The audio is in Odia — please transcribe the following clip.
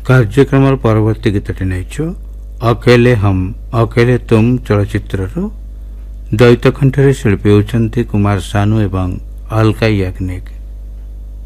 କାର୍ଯ୍ୟକ୍ରମ ପରବର୍ତ୍ତୀ ଗୀତଟି ନେଇଛୁ ଅକେଲେ ହମ୍ ଅକେଲେ ତୁମ୍ ଚଳଚ୍ଚିତ୍ରରୁ। ଦ୍ୱୈତ କଣ୍ଠରେ ଶିଳ୍ପୀ ହେଉଛନ୍ତି କୁମାର ସାନୁ ଏବଂ ଅଲକା ୟାଗ୍ନିକ୍।